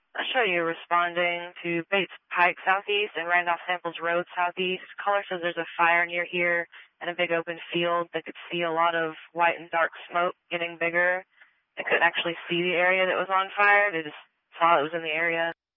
I'll show you responding to Bates Pike southeast and Randolph Samples Road southeast. Caller says there's a fire near here in a big open field. They could see a lot of white and dark smoke getting bigger. They couldn't actually see the area that was on fire. They just saw it was in the area.